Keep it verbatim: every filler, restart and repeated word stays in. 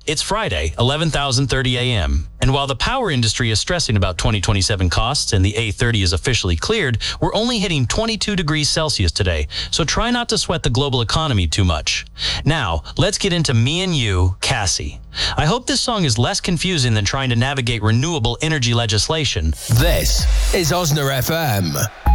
It's Friday, eleven thousand thirty a m, and while the power industry is stressing about twenty twenty-seven costs and the A thirty is officially cleared, we're only hitting twenty-two degrees Celsius today, so try not to sweat the global economy too much. Now, let's get into Me and You, Cassie. I hope this song is less confusing than trying to navigate renewable energy legislation. This is Osna F M.